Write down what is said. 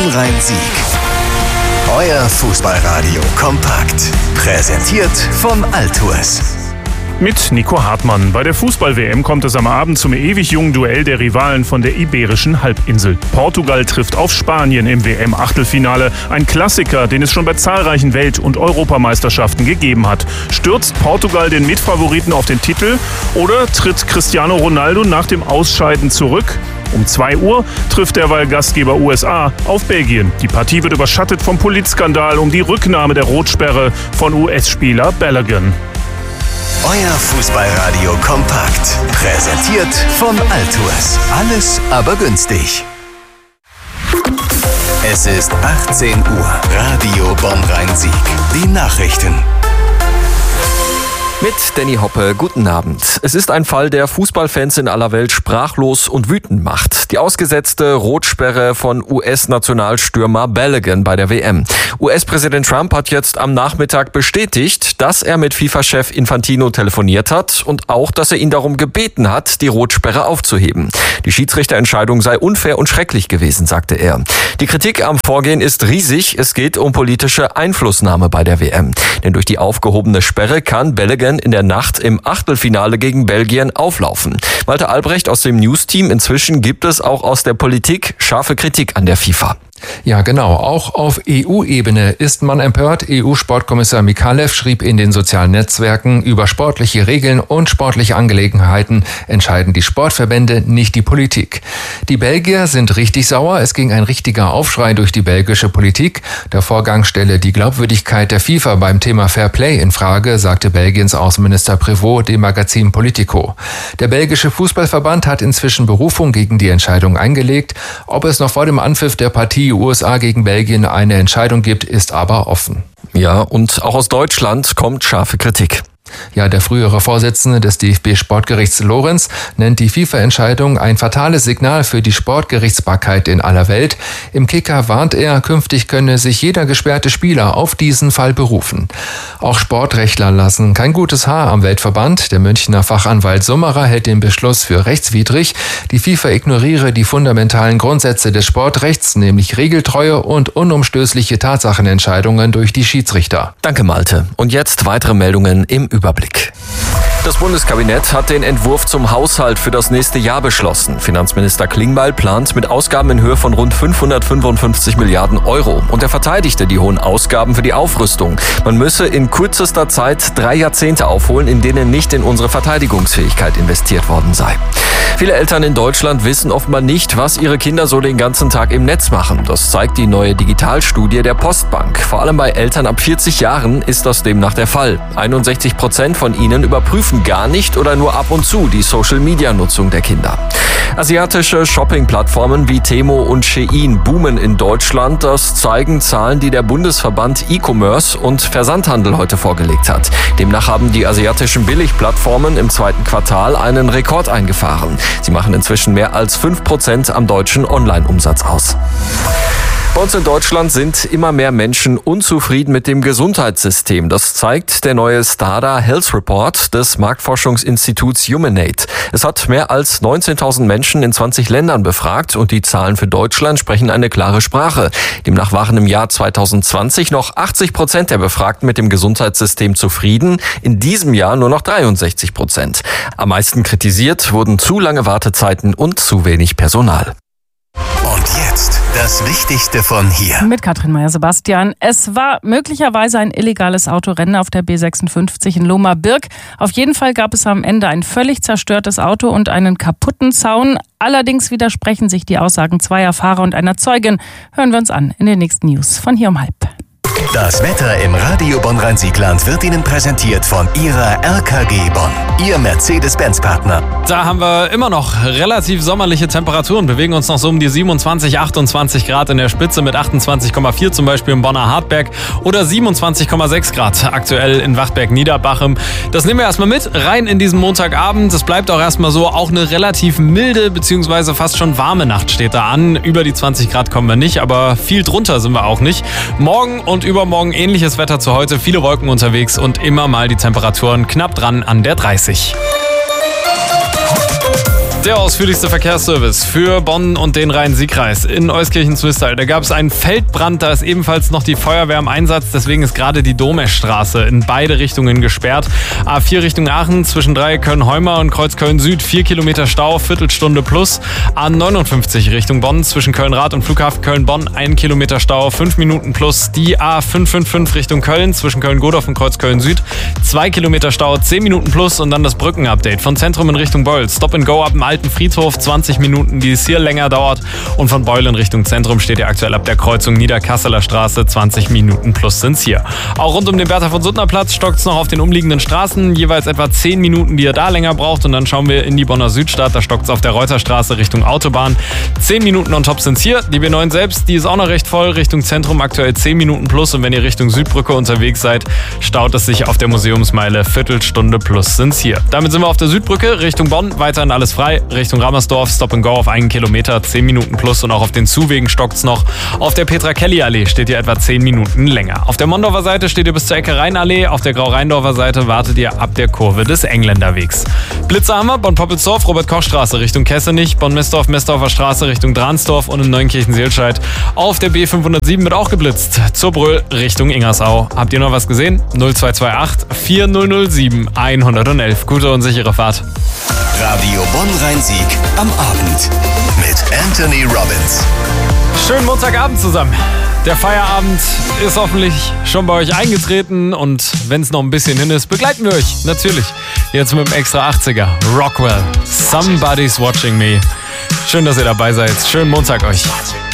Bonn-Rhein-Sieg. Euer Fußballradio kompakt. Präsentiert von Altours. Mit Nico Hartmann. Bei der Fußball-WM kommt es am Abend zum ewig jungen Duell der Rivalen von der Iberischen Halbinsel. Portugal trifft auf Spanien im WM-Achtelfinale. Ein Klassiker, den es schon bei zahlreichen Welt- und Europameisterschaften gegeben hat. Stürzt Portugal den Mitfavoriten auf den Titel oder tritt Cristiano Ronaldo nach dem Ausscheiden zurück? Um 2 Uhr trifft derweil Gastgeber USA auf Belgien. Die Partie wird überschattet vom Politskandal um die Rücknahme der Rotsperre von US-Spieler Balogun. Euer Fußballradio kompakt. Präsentiert von Altours. Alles aber günstig. Es ist 18 Uhr. Radio Bonn-Rhein-Sieg. Die Nachrichten. Mit Danny Hoppe, guten Abend. Es ist ein Fall, der Fußballfans in aller Welt sprachlos und wütend macht. Die ausgesetzte Rotsperre von US-Nationalstürmer Balogun bei der WM. US-Präsident Trump hat jetzt am Nachmittag bestätigt, dass er mit FIFA-Chef Infantino telefoniert hat und auch, dass er ihn darum gebeten hat, die Rotsperre aufzuheben. Die Schiedsrichterentscheidung sei unfair und schrecklich gewesen, sagte er. Die Kritik am Vorgehen ist riesig. Es geht um politische Einflussnahme bei der WM. Denn durch die aufgehobene Sperre kann Balogun in der Nacht im Achtelfinale gegen Belgien auflaufen. Malte Albrecht aus dem News-Team. Inzwischen gibt es auch aus der Politik scharfe Kritik an der FIFA. Ja, genau. Auch auf EU-Ebene ist man empört. EU-Sportkommissar Mikalev schrieb in den sozialen Netzwerken, über sportliche Regeln und sportliche Angelegenheiten entscheiden die Sportverbände, nicht die Politik. Die Belgier sind richtig sauer. Es ging ein richtiger Aufschrei durch die belgische Politik. Der Vorgang stelle die Glaubwürdigkeit der FIFA beim Thema Fair Play in Frage, sagte Belgiens Außenminister Prévost dem Magazin Politico. Der belgische Fußballverband hat inzwischen Berufung gegen die Entscheidung eingelegt. Ob es noch vor dem Anpfiff der Partie USA gegen Belgien eine Entscheidung gibt, ist aber offen. Ja, und auch aus Deutschland kommt scharfe Kritik. Ja, der frühere Vorsitzende des DFB-Sportgerichts Lorenz nennt die FIFA-Entscheidung ein fatales Signal für die Sportgerichtsbarkeit in aller Welt. Im Kicker warnt er, künftig könne sich jeder gesperrte Spieler auf diesen Fall berufen. Auch Sportrechtler lassen kein gutes Haar am Weltverband. Der Münchner Fachanwalt Summerer hält den Beschluss für rechtswidrig. Die FIFA ignoriere die fundamentalen Grundsätze des Sportrechts, nämlich Regeltreue und unumstößliche Tatsachenentscheidungen durch die Schiedsrichter. Danke, Malte. Und jetzt weitere Meldungen im Überblick. Das Bundeskabinett hat den Entwurf zum Haushalt für das nächste Jahr beschlossen. Finanzminister Klingbeil plant mit Ausgaben in Höhe von rund 555 Milliarden Euro. Und er verteidigte die hohen Ausgaben für die Aufrüstung. Man müsse in kürzester Zeit 3 Jahrzehnte aufholen, in denen nicht in unsere Verteidigungsfähigkeit investiert worden sei. Viele Eltern in Deutschland wissen offenbar nicht, was ihre Kinder so den ganzen Tag im Netz machen. Das zeigt die neue Digitalstudie der Postbank. Vor allem bei Eltern ab 40 Jahren ist das demnach der Fall. 61% von ihnen überprüfen gar nicht oder nur ab und zu die Social-Media-Nutzung der Kinder. Asiatische Shopping-Plattformen wie Temu und Shein boomen in Deutschland. Das zeigen Zahlen, die der Bundesverband E-Commerce und Versandhandel heute vorgelegt hat. Demnach haben die asiatischen Billigplattformen im 2. Quartal einen Rekord eingefahren. Sie machen inzwischen mehr als 5% am deutschen Online-Umsatz aus. Bei uns in Deutschland sind immer mehr Menschen unzufrieden mit dem Gesundheitssystem. Das zeigt der neue Stada Health Report des Marktforschungsinstituts Humanate. Es hat mehr als 19.000 Menschen in 20 Ländern befragt und die Zahlen für Deutschland sprechen eine klare Sprache. Demnach waren im Jahr 2020 noch 80% der Befragten mit dem Gesundheitssystem zufrieden, in diesem Jahr nur noch 63%. Am meisten kritisiert wurden zu lange Wartezeiten und zu wenig Personal. Und jetzt das Wichtigste von hier. Mit Katrin Meyer-Sebastian. Es war möglicherweise ein illegales Autorennen auf der B56 in Lohmar-Birk. Auf jeden Fall gab es am Ende ein völlig zerstörtes Auto und einen kaputten Zaun. Allerdings widersprechen sich die Aussagen zweier Fahrer und einer Zeugin. Hören wir uns an in den nächsten News von hier um 12:30. Das Wetter im Radio Bonn-Rhein-Sieg-Land wird Ihnen präsentiert von Ihrer RKG Bonn, Ihr Mercedes-Benz-Partner. Da haben wir immer noch relativ sommerliche Temperaturen, bewegen uns noch so um die 27, 28 Grad in der Spitze mit 28,4 zum Beispiel im Bonner Hartberg oder 27,6 Grad aktuell in Wachtberg-Niederbachem. Das nehmen wir erstmal mit rein in diesen Montagabend. Es bleibt auch erstmal so, auch eine relativ milde bzw. fast schon warme Nacht steht da an. Über die 20 Grad kommen wir nicht, aber viel drunter sind wir auch nicht. Morgen und übermorgen ähnliches Wetter zu heute, viele Wolken unterwegs und immer mal die Temperaturen knapp dran an der 30. Der ausführlichste Verkehrsservice für Bonn und den Rhein-Sieg-Kreis. In Euskirchen-Zwistal, da gab es einen Feldbrand, da ist ebenfalls noch die Feuerwehr im Einsatz. Deswegen ist gerade die Domeschstraße in beide Richtungen gesperrt. A4 Richtung Aachen zwischen Köln-Heumer und Kreuz Köln-Süd, 4 Kilometer Stau, Viertelstunde plus. A59 Richtung Bonn zwischen Köln-Rad und Flughafen Köln-Bonn, 1 Kilometer Stau, 5 Minuten plus. Die A555 Richtung Köln zwischen Köln-Godorf und Kreuz Köln-Süd, 2 Kilometer Stau, 10 Minuten plus. Und dann das Brückenupdate von Zentrum in Richtung Beul. Stop and Go ab dem Alten Friedhof, 20 Minuten, die es hier länger dauert. Und von Beul in Richtung Zentrum steht ihr aktuell ab der Kreuzung Niederkasseler Straße, 20 Minuten plus sind's hier. Auch rund um den Bertha von Suttner Platz stockt's noch auf den umliegenden Straßen, jeweils etwa 10 Minuten, die ihr da länger braucht. Und dann schauen wir in die Bonner Südstadt, da stockt's auf der Reuterstraße Richtung Autobahn. 10 Minuten on top sind's hier. Die B9 selbst, die ist auch noch recht voll, Richtung Zentrum aktuell 10 Minuten plus. Und wenn ihr Richtung Südbrücke unterwegs seid, staut es sich auf der Museumsmeile, Viertelstunde plus sind's hier. Damit sind wir auf der Südbrücke, Richtung Bonn, weiterhin alles frei. Richtung Rammersdorf, Stop and Go auf 1 Kilometer, 10 Minuten plus. Und auch auf den Zuwegen stockt's noch. Auf der Petra-Kelly-Allee steht ihr etwa 10 Minuten länger. Auf der Mondorfer Seite steht ihr bis zur Ecke Rheinallee. Auf der Grau-Rheindorfer Seite wartet ihr ab der Kurve des Engländerwegs. Blitze haben wir, Bonn-Poppelsdorf, Robert-Koch-Straße Richtung Kessenich, Bonn-Messdorf, Messdorfer Straße Richtung Dransdorf und in Neunkirchen-Seelscheid. Auf der B507 wird auch geblitzt. Zur Bröl Richtung Ingersau. Habt ihr noch was gesehen? 0228 4007 111. Gute und sichere Fahrt. Radio Bonn-Rhein-Sieg am Abend mit Anthony Robbins. Schönen Montagabend zusammen. Der Feierabend ist hoffentlich schon bei euch eingetreten und wenn es noch ein bisschen hin ist, begleiten wir euch natürlich jetzt mit dem extra 80er. Rockwell, Somebody's Watching Me. Schön, dass ihr dabei seid. Schönen Montag euch.